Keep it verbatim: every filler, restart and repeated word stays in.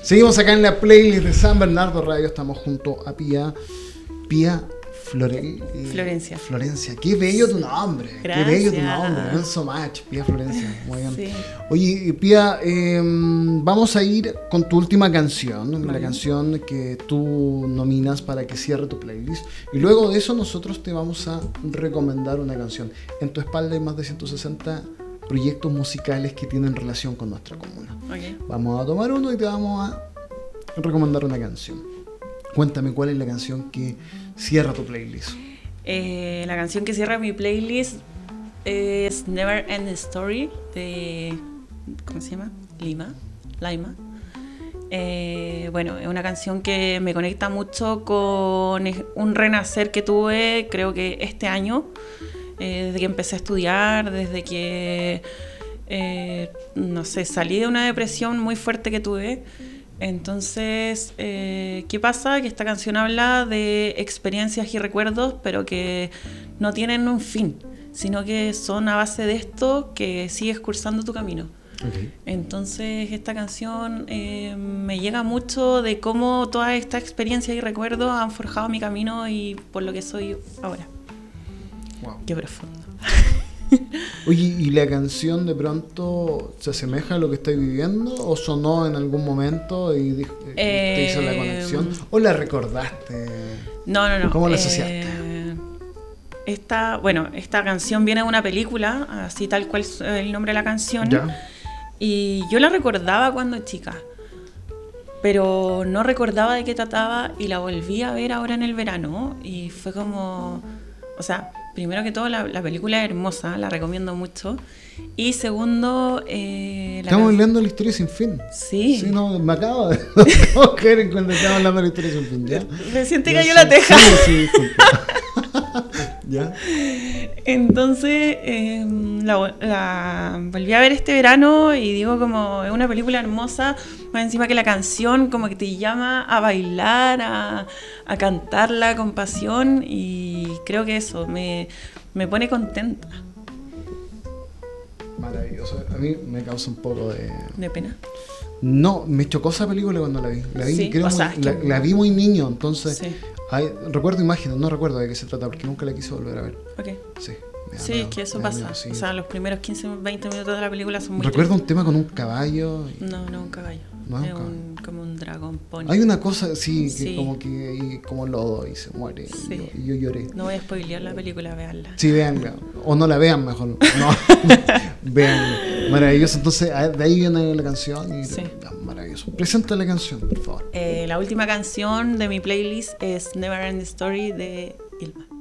Seguimos acá en la playlist de San Bernardo Radio. Estamos junto a Pía. Pía Flore... Florencia. Florencia. Qué bello tu nombre. Gracias. Qué bello tu nombre. No so much. Pía Florencia. Muy bien. Sí. Oye, Pía, eh, vamos a ir con tu última canción. Vale. La canción que tú nominas para que cierre tu playlist. Y luego de eso nosotros te vamos a recomendar una canción. En tu espalda hay más de ciento sesenta proyectos musicales que tienen relación con nuestra comuna. Okay. Vamos a tomar uno y te vamos a recomendar una canción. Cuéntame cuál es la canción que cierra tu playlist. Eh, la canción que cierra mi playlist es Never End Story de... ¿Cómo se llama? Lima. Laima. Eh, bueno, es una canción que me conecta mucho con un renacer que tuve, creo que este año, eh, desde que empecé a estudiar, desde que, eh, no sé, salí de una depresión muy fuerte que tuve. Entonces, eh, ¿qué pasa? Que esta canción habla de experiencias y recuerdos, pero que no tienen un fin, sino que son a base de esto que sigues cursando tu camino. Okay. Entonces, esta canción eh, me llega mucho de cómo todas estas experiencias y recuerdos han forjado mi camino y por lo que soy ahora. Wow. Qué profundo. Oye, ¿y la canción de pronto se asemeja a lo que estáis viviendo? ¿O sonó en algún momento y te eh, hizo la conexión? ¿O la recordaste? No, no, no. ¿Cómo la eh, asociaste? Esta, bueno, esta canción viene de una película, así tal cual es el nombre de la canción. ¿Ya? Y yo la recordaba cuando chica, pero no recordaba de qué trataba y la volví a ver ahora en el verano y fue como... O sea, primero que todo, la, la película es hermosa, la recomiendo mucho. Y segundo, eh, la Estamos can... hablando de la historia sin fin. Sí. Sí, no, me acabo de caer cuando estamos hablando de la historia sin fin. ¿Ya? Recién te Ya, cayó sí, la teja. Sí, sí, disculpa. ¿Ya? Entonces, eh, la, la volví a ver este verano y digo como es una película hermosa, más encima que la canción como que te llama a bailar, a, a cantarla con pasión y creo que eso me, me pone contenta. Maravilloso. A mí me causa un poco de... ¿De pena? No, me chocó esa película cuando la vi. La vi, Sí, creo, o sea, muy, es la, que- la vi muy niño, entonces... Sí, Hay, recuerdo imágenes, no recuerdo de qué se trata porque nunca la quise volver a ver. ok. Sí, me da Sí, miedo, es que eso me da pasa. miedo, sí. O sea, los primeros quince, veinte minutos de la película son muy Recuerdo un tristes. tema con un caballo. y- No, no un caballo. No es es un un, como un dragón pony. Hay una cosa, sí, que Sí. como que hay como lodo y se muere. Sí. Y, yo, y yo lloré. No voy a spoilear la película, veanla. Sí, véanla. O no la vean mejor. No, véanla. Maravilloso. Entonces, a- de ahí viene la canción. Y, Sí. ah, maravilloso. Presenta la canción, por favor. Eh, la última canción de mi playlist es Never End Story de Ilma.